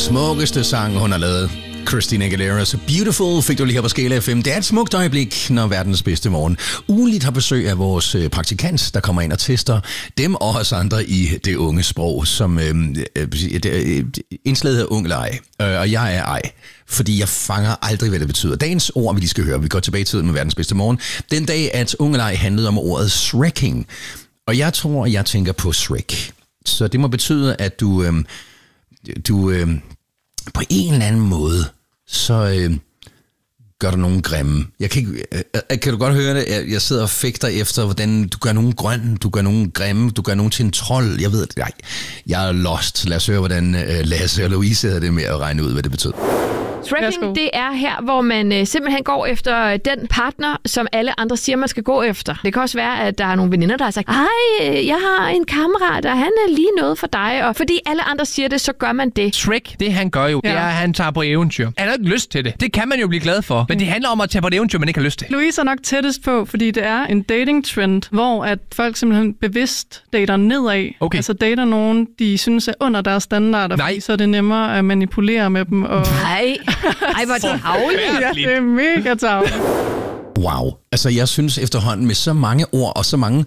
smukkeste sang, hun har lavet. Christina Aguilera's Beautiful fik du lige her på Skala FM. Det er et smukt øjeblik, når verdens bedste morgen ugenligt har besøg af vores praktikant, der kommer ind og tester dem og os andre i det unge sprog, som indslaget hedder ung eller ej. Og jeg er ej, fordi jeg fanger aldrig, hvad det betyder. Dagens ord, vi lige skal høre, vi går tilbage i tiden med verdens bedste morgen. Den dag, at ung eller ej handlede om ordet shrekking. Og jeg tror, jeg tænker på Shrek. Så det må betyde, at du på en eller anden måde, så gør du nogen grimme. Kan du godt høre det? Jeg sidder og fægter efter, hvordan du gør nogen grøn, du gør nogen grimme, du gør nogen til en trold. Jeg ved det. Nej, jeg er lost. Lad os høre, hvordan Lasse og Louise havde det med at regne ud, hvad det betød. Shrekking, det er her, hvor man simpelthen går efter den partner, som alle andre siger, man skal gå efter. Det kan også være, at der er nogle veninder, der har sagt, hej, jeg har en kammerat, og han er lige noget for dig. Og fordi alle andre siger det, så gør man det. Shrek, det han gør jo, det er, at han tager på eventyr. Han har ikke lyst til det. Det kan man jo blive glad for. Men det handler om at tage på et eventyr, man ikke har lyst til. Louise er nok tættest på, fordi det er en dating-trend, hvor at folk simpelthen bevidst dater nedad. Okay. Altså dater nogen, de synes er under deres standarder, fordi så er det nemmere at manipulere med dem. Og... Nej, hvor er det havligt. Ja, det er mega tavligt. Wow. Altså, jeg synes efterhånden med så mange ord og så mange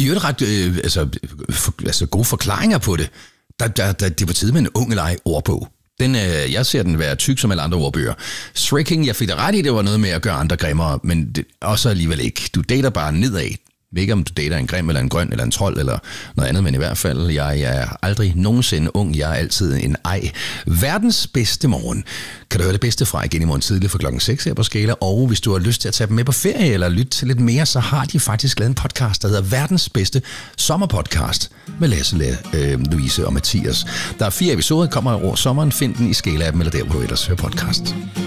ret gode forklaringer på det, det er på tide med en ung eller ej ordbog. Jeg ser den være tyk som alle andre ordbøger. Shrekking, jeg fik da ret i, det var noget med at gøre andre grimmere, men det, også alligevel ikke. Du dater bare nedad. Jeg ved ikke, om du dater en grim, eller en grøn, eller en trold, eller noget andet, men i hvert fald, jeg er aldrig nogensinde ung. Jeg er altid en ej. Verdens bedste morgen. Kan du høre det bedste fra igen i morgen tidlig fra klokken 6 her på Skala, og hvis du har lyst til at tage dem med på ferie, eller lytte til lidt mere, så har de faktisk lavet en podcast, der hedder Verdens bedste sommerpodcast, med Lasse, Louise og Mathias. Der er 4 episoder, kommer over sommeren. Find den i Skala-appen, eller der, hvor du ellers hører podcast.